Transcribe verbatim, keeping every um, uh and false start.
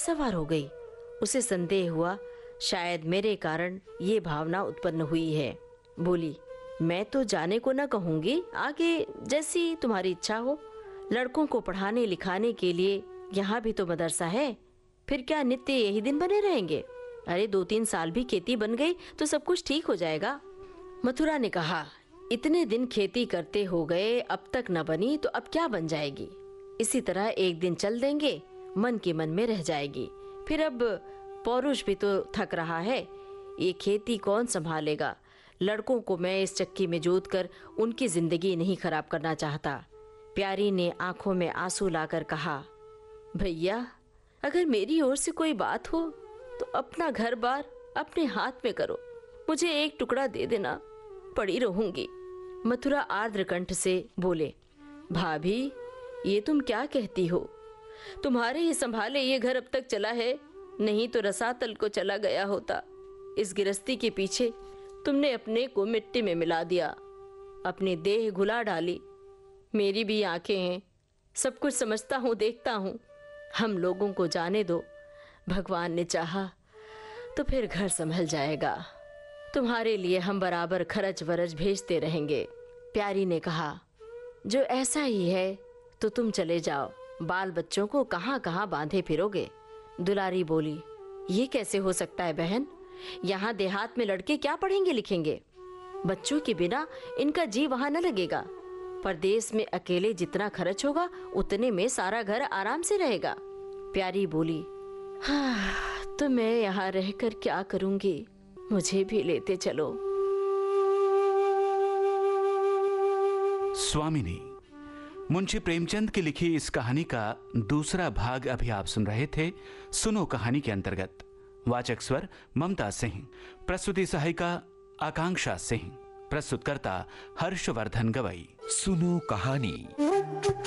सवार हो गई। उसे संदेह हुआ शायद मेरे कारण ये भावना उत्पन्न हुई है। बोली, मैं तो जाने को न कहूंगी, आगे जैसी तुम्हारी इच्छा हो। लड़कों को पढ़ाने लिखाने के लिए यहाँ भी तो मदरसा है, फिर क्या नित्य यही दिन बने रहेंगे? अरे दो तीन साल भी खेती बन गई तो सब कुछ ठीक हो जाएगा। मथुरा ने कहा, इतने दिन खेती करते हो गए, अब तक न बनी तो अब क्या बन जाएगी? इसी तरह एक दिन चल देंगे, मन के मन में रह जाएगी। फिर अब पौरुष भी तो थक रहा है, ये खेती कौन संभालेगा? लड़कों को मैं इस चक्की में जोत कर उनकी जिंदगी नहीं खराब करना चाहता। प्यारी ने आंखों में आंसू लाकर कहा, भैया अगर मेरी ओर से कोई बात हो तो अपना घर बार अपने हाथ में करो, मुझे एक टुकड़ा दे देना, पड़ी रहूंगी। मथुरा आर्द्र कंठ से बोले, भाभी ये तुम क्या कहती हो? तुम्हारे ही संभाले ये घर अब तक चला है, नहीं तो रसातल को चला गया होता। इस गिरस्ती के पीछे तुमने अपने को मिट्टी में मिला दिया, अपनी देह घुला डाली। मेरी भी आंखें हैं, सब कुछ समझता हूँ, देखता हूँ। हम लोगों को जाने दो, भगवान ने चाहा तो फिर घर संभल जाएगा। तुम्हारे लिए हम बराबर खर्च वरच भेजते रहेंगे। प्यारी ने कहा, जो ऐसा ही है तो तुम चले जाओ, बाल बच्चों को कहाँ कहाँ बांधे फिरोगे। दुलारी बोली, ये कैसे हो सकता है बहन? यहाँ देहात में लड़के क्या पढ़ेंगे लिखेंगे? बच्चों के बिना इनका जी वहाँ न लगेगा। परदेश में अकेले जितना खर्च होगा उतने में सारा घर आराम से रहेगा। प्यारी बोली, हाँ तो मैं यहाँ रहकर क्या करूँगी, मुझे भी लेते चलो। स्वामिनी, मुंशी प्रेमचंद की लिखी इस कहानी का दूसरा भाग अभी आप सुन रहे थे। सुनो कहानी के अंतर्गत वाचक स्वर ममता सिंह, प्रस्तुति सहायिका आकांक्षा सिंह, प्रस्तुतकर्ता हर्षवर्धन गवई। सुनो कहानी।